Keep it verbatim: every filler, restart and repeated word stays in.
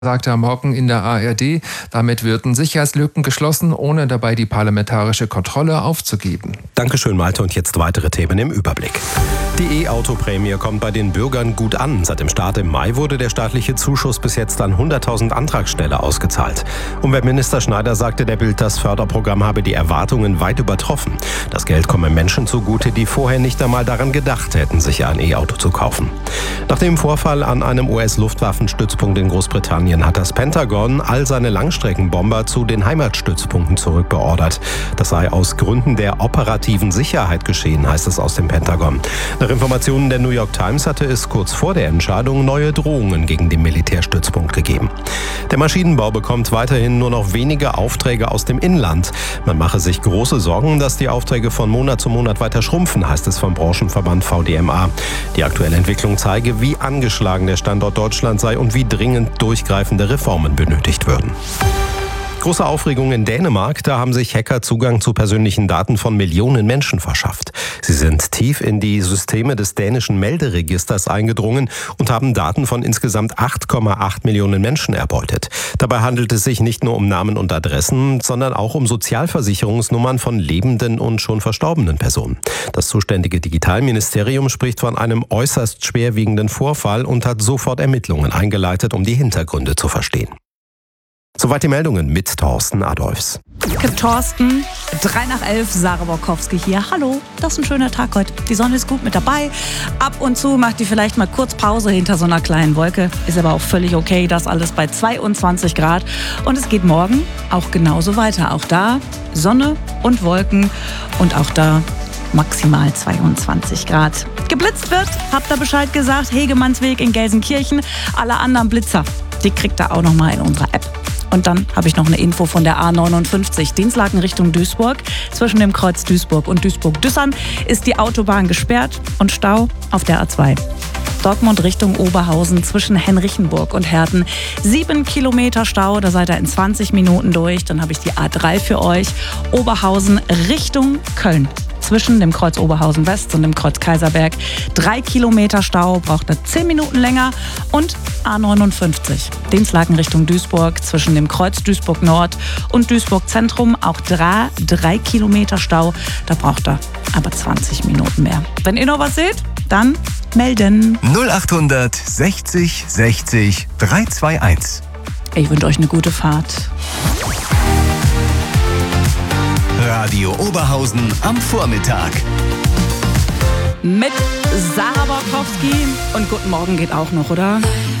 sagte am Morgen in der A R D, damit würden Sicherheitslücken geschlossen, ohne dabei die parlamentarische Kontrolle aufzugeben. Dankeschön, Malte. Und jetzt weitere Themen im Überblick. Die E-Auto-Prämie kommt bei den Bürgern gut an. Seit dem Start im Mai wurde der staatliche Zuschuss bis jetzt an hunderttausend Antragsteller ausgezahlt. Umweltminister Schneider sagte der Bild, das Förderprogramm habe die Erwartungen weit übertroffen. Das Geld komme Menschen zugute, die vorher nicht einmal daran gedacht hätten, sich ein E-Auto zu kaufen. Nach dem Vorfall an einem U S-Luftwaffenstützpunkt in Großbritannien hat das Pentagon all seine Langstreckenbomber zu den Heimatstützpunkten zurückbeordert. Das sei aus Gründen der operativen Sicherheit geschehen, heißt es aus dem Pentagon. Nach Informationen der New York Times hatte es kurz vor der Entscheidung neue Drohungen gegen den Militärstützpunkt gegeben. Der Maschinenbau bekommt weiterhin nur noch wenige Aufträge aus dem Inland. Man mache sich große Sorgen, dass die Aufträge von Monat zu Monat weiter schrumpfen, heißt es vom Branchenverband V D M A. Die aktuelle Entwicklung zeige, wie angeschlagen der Standort Deutschland sei und wie dringend durchgreifende Reformen benötigt würden. Große Aufregung in Dänemark, da haben sich Hacker Zugang zu persönlichen Daten von Millionen Menschen verschafft. Sie sind tief in die Systeme des dänischen Melderegisters eingedrungen und haben Daten von insgesamt acht Komma acht Millionen Menschen erbeutet. Dabei handelt es sich nicht nur um Namen und Adressen, sondern auch um Sozialversicherungsnummern von lebenden und schon verstorbenen Personen. Das zuständige Digitalministerium spricht von einem äußerst schwerwiegenden Vorfall und hat sofort Ermittlungen eingeleitet, um die Hintergründe zu verstehen. Soweit die Meldungen mit Thorsten Adolfs. Thorsten, drei nach elf, Sarah Borkowski hier. Hallo, das ist ein schöner Tag heute. Die Sonne ist gut mit dabei. Ab und zu macht die vielleicht mal kurz Pause hinter so einer kleinen Wolke. Ist aber auch völlig okay, das alles bei zweiundzwanzig Grad. Und es geht morgen auch genauso weiter. Auch da Sonne und Wolken und auch da maximal zweiundzwanzig Grad. Geblitzt wird, habt ihr Bescheid gesagt, Hegemannsweg in Gelsenkirchen. Alle anderen Blitzer, die kriegt ihr auch nochmal in unserer App. Und dann habe ich noch eine Info von der A neunundfünfzig. Dienstlaken Richtung Duisburg. Zwischen dem Kreuz Duisburg und Duisburg-Düssern ist die Autobahn gesperrt und Stau auf der A zwei. Dortmund Richtung Oberhausen zwischen Henrichenburg und Herten. Sieben Kilometer Stau, da seid ihr in zwanzig Minuten durch. Dann habe ich die A drei für euch. Oberhausen Richtung Köln. Zwischen dem Kreuz Oberhausen West und dem Kreuz Kaiserberg. Drei Kilometer Stau, braucht er zehn Minuten länger. Und A neunundfünfzig, Dienstlaken Richtung Duisburg, zwischen dem Kreuz Duisburg Nord und Duisburg Zentrum. Auch drei, drei Kilometer Stau, da braucht er aber zwanzig Minuten mehr. Wenn ihr noch was seht, dann melden. null acht sechzig sechzig dreihunderteinundzwanzig. Ich wünsche euch eine gute Fahrt. Radio Oberhausen am Vormittag. Mit Sarah Borkowski. Und guten Morgen geht auch noch, oder?